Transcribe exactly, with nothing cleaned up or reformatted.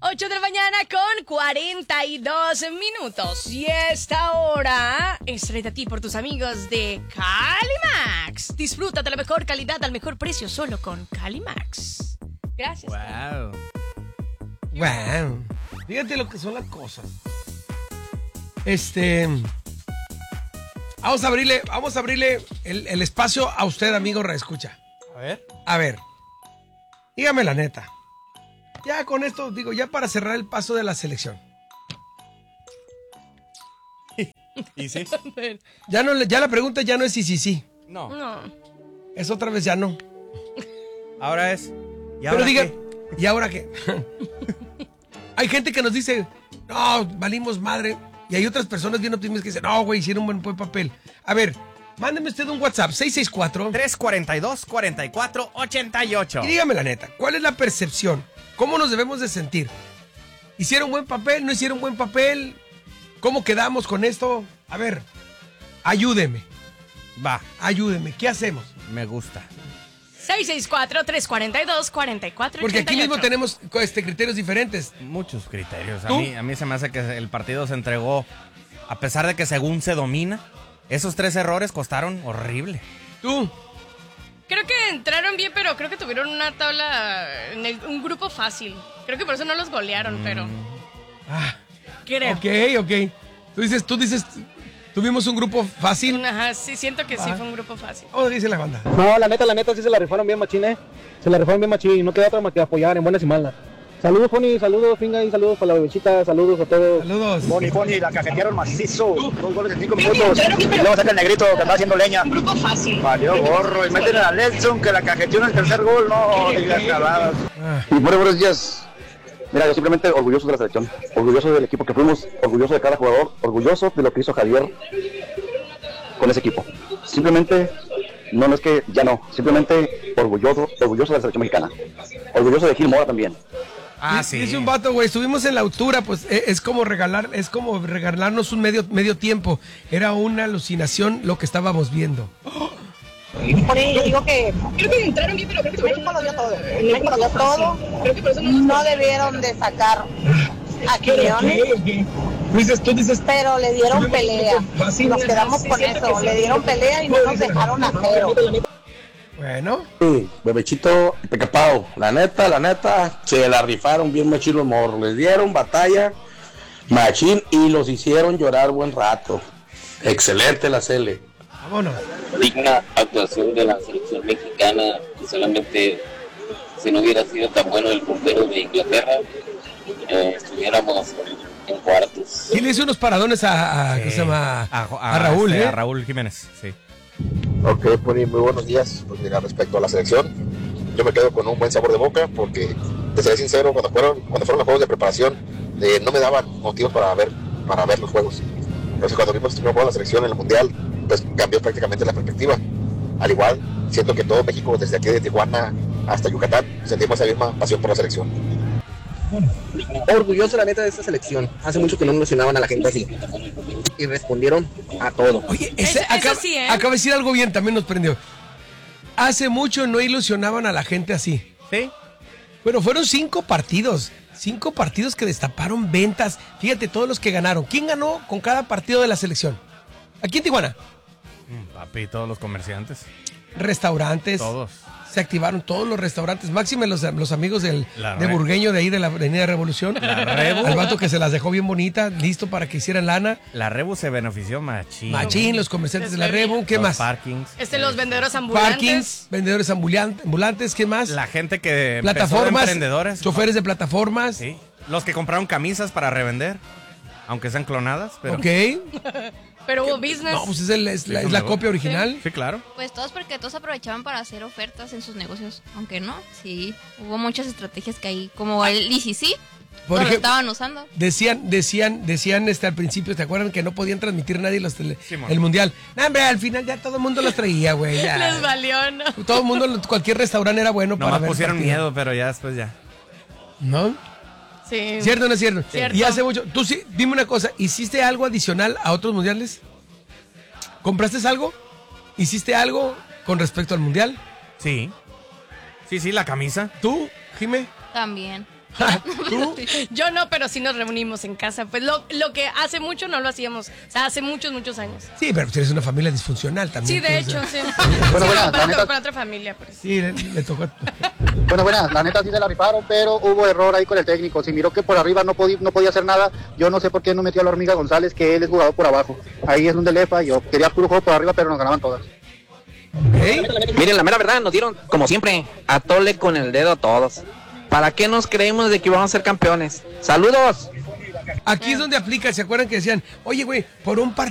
ocho de la mañana con cuarenta y dos minutos. Y esta hora es traída a ti por tus amigos de Calimax. Disfruta de la mejor calidad al mejor precio solo con Calimax. Gracias. Wow. Wow. Fíjate lo que son las cosas. Este... Vamos a abrirle, vamos a abrirle el, el espacio a usted, amigo reescucha. A ver. A ver. Dígame la neta. Ya con esto, digo, ya para cerrar el paso de la selección. ¿Y sí? Ya, no, ya la pregunta ya no es si sí, sí. No. No. Es otra vez ya no. Ahora es. ¿Y Pero ahora diga, qué? ¿y ahora qué? Hay gente que nos dice, no, valimos madre. Y hay otras personas bien optimistas que dicen, no, güey, hicieron un buen, buen papel. A ver, mándeme usted un WhatsApp, seis seis cuatro. tres cuarenta y dos, cuarenta y cuatro, ochenta y ocho. Y dígame la neta, ¿cuál es la percepción? ¿Cómo nos debemos de sentir? ¿Hicieron buen papel? ¿No hicieron buen papel? ¿Cómo quedamos con esto? A ver, ayúdeme. Va, Ayúdeme, ¿qué hacemos? me gusta. seis seis cuatro, tres cuarenta y dos, cuarenta y cuatro, Porque ochenta y aquí mismo ocho. tenemos este, criterios diferentes. Muchos criterios. A ¿Tú? mí, a mí se me hace que el partido se entregó, a pesar de que según se domina, esos tres errores costaron horrible. ¿Tú? Creo que entraron bien, pero creo que tuvieron una tabla, en el- un grupo fácil. Creo que por eso no los golearon, pero Ah, creo. ok, ok. Tú dices, tú dices, tuvimos un grupo fácil. Ajá, sí, siento que sí Ah. fue un grupo fácil. ¿Cómo dice la banda? No, la neta, la neta, sí se la rifaron bien machín, eh. Se la rifaron bien machín, no queda otra más que apoyar en buenas y malas. Saludos, Pony, saludos, Finga, y saludos para la bebechita, saludos a todos. Saludos. Boni, Boni, la cajetearon macizo. Dos goles en cinco minutos. Y luego saca el negrito que está haciendo leña. Grupo fácil. Valió gorro. Y meten a Nelson que la cajeteó en el tercer gol. No, digas caladas. Ah, Y bueno, buenos días. Mira, yo simplemente orgulloso de la selección, orgulloso del equipo que fuimos, orgulloso de cada jugador, orgulloso de lo que hizo Javier con ese equipo. Simplemente, no, no es que ya no, simplemente orgulloso, orgulloso de la selección mexicana, orgulloso de Gil Mora también. Ah, Dice- sí. Dice un vato, güey, estuvimos en la altura, pues e- es como regalar, es como regalarnos un medio, medio tiempo. Era una alucinación lo que estábamos viendo. Por ello yo digo que Creo que entraron bien, pero creo que México lo dio todo. México lo dio todo. Creo que por eso No debieron de sacar a Quiñones, Tú dices, tú dices, pero le dieron pelea. Nos quedamos con eso. Le dieron pelea y no nos dejaron a cero. bueno, Sí, bebechito Pecapao, la neta, la neta, se la rifaron bien machín los morros, les dieron batalla, machín, y los hicieron llorar buen rato. Excelente la Cele. vámonos. Digna actuación de la selección mexicana, que solamente si no hubiera sido tan bueno el portero de Inglaterra, eh, estuviéramos en, en cuartos. Y le hizo unos paradones a, a, ¿cómo se llama? A, A Raúl, este, ¿eh? A Raúl Jiménez, sí. Ok, Pony, muy buenos días. Pues mira, respecto a la selección, yo me quedo con un buen sabor de boca porque, te seré sincero, cuando fueron, cuando fueron los juegos de preparación, eh, no me daban motivos para ver, para ver los juegos. Entonces cuando vimos el primer juego de la selección en el Mundial, pues cambió prácticamente la perspectiva. Al igual, siento que todo México, desde aquí de Tijuana hasta Yucatán, sentimos esa misma pasión por la selección. Orgulloso, la neta, de esta selección. Hace mucho que no ilusionaban a la gente así. Y respondieron a todo. Oye, ese, Eso- eso acaba, sí, ¿eh? acaba de decir algo bien, también nos prendió. Hace mucho no ilusionaban a la gente así. Sí. Bueno, fueron cinco partidos. Cinco partidos que destaparon ventas. Fíjate, todos los que ganaron. ¿Quién ganó con cada partido de la selección? Aquí en Tijuana. Mm, Papi, todos los comerciantes. Restaurantes. Todos. Se activaron todos los restaurantes. Máxime los, los amigos del, La de Re- Burgueño de ahí de la Avenida Revolución. La Rebu. Al vato que se las dejó bien bonitas, listo para que hicieran lana. La Rebu se benefició machín. Machín, los comerciantes de la Rebu. ¿Qué Los más? parkings. Este, los vendedores ambulantes. Parkings, vendedores ambulan- ambulantes. ¿Qué más? La gente que empezó de Plataformas. emprendedores. Choferes de plataformas. Sí. Los que compraron camisas para revender, aunque sean clonadas, pero... Ok. Pero hubo business. No, pues es, el- es la, Sí, es la sí. copia original. Sí, claro. Pues todos porque todos aprovechaban para hacer ofertas en sus negocios, aunque no, sí, hubo muchas estrategias que ahí, como el I C C, Por todos lo ejemplo, estaban usando. Decían, decían, decían este al principio, ¿te acuerdan que no podían transmitir nadie los tele- Sí, mon. el mundial? No, hombre, al final ya todo el mundo los traía, güey. ya. Les valió, ¿no? Todo el mundo, cualquier restaurante era bueno para Nomás ver el pusieron partido. miedo, pero ya después ya. ¿No? Sí. ¿Cierto o no es cierto? Cierto. Y hace mucho, tú sí, dime una cosa, ¿hiciste algo adicional a otros mundiales? ¿Compraste algo? ¿Hiciste algo con respecto al mundial? Sí. Sí, sí, la camisa. ¿Tú, Jime? También. ¿Tú? Yo no, pero sí nos reunimos en casa. Pues lo, lo que hace mucho no lo hacíamos. O sea, hace muchos, muchos años. Sí, pero tienes una familia disfuncional también. Sí, de pues, hecho, eh. sí. Bueno, Sí, buenas, no, pero la neta- con otra familia, pues. Sí, le, le tocó. a- Bueno, buenas, la neta sí se la rifaron, pero hubo error ahí con el técnico. Si miró que por arriba no, podía no podía hacer nada, yo no sé por qué no metió a la Hormiga González, que él es jugador por abajo. Ahí es donde le falló. Quería puro juego por arriba, pero nos ganaban todas. Miren, la mera verdad, nos dieron, como siempre, a tole con el dedo a todos. ¿Para qué nos creemos de que vamos a ser campeones? ¡Saludos! Aquí es donde aplica, ¿se acuerdan que decían, oye, güey, por un partido